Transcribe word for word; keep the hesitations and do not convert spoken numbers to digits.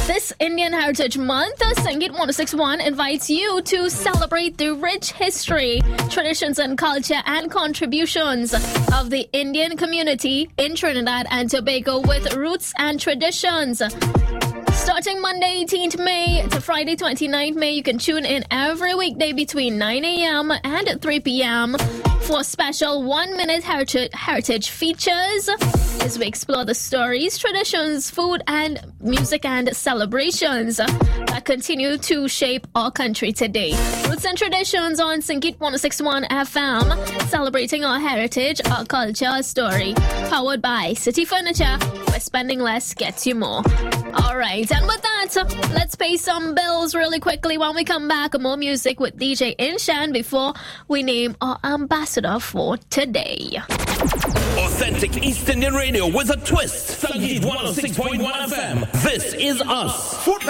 This Indian Heritage Month, Sangeet one oh six point one invites you to celebrate the rich history, traditions and culture and contributions of the Indian community in Trinidad and Tobago with roots and traditions. Starting Monday eighteenth May to Friday twenty-ninth May, you can tune in every weekday between nine a.m. and three p.m. for special one-minute heritage, heritage features as we explore the stories, traditions, food, and music and celebrations that continue to shape our country today. Roots and Traditions on Sangeet one oh six point one F M, celebrating our heritage, our culture, our story. Powered by City Furniture, where spending less gets you more. All right, and with that, let's pay some bills really quickly. When we come back, more music with D J Inshan before we name our ambassador for today. Authentic East Indian radio with a twist. Sangeet one oh six point one F M. This is us.